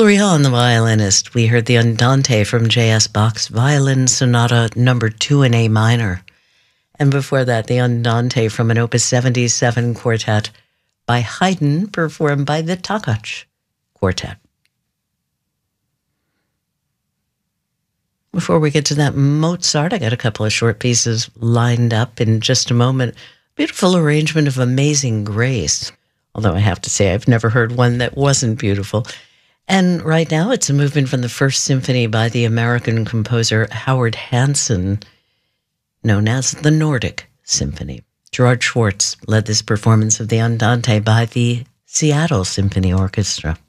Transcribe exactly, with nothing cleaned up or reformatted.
Florian, the violinist. We heard the Andante from J S Bach's Violin Sonata number two in A minor. And before that, the Andante from an Opus seventy-seven quartet by Haydn, performed by the Takács Quartet. Before we get to that Mozart, I got a couple of short pieces lined up in just a moment. Beautiful arrangement of Amazing Grace, although I have to say I've never heard one that wasn't beautiful. And right now it's a movement from the First Symphony by the American composer Howard Hanson, known as the Nordic Symphony. Gerard Schwartz led this performance of the Andante by the Seattle Symphony Orchestra.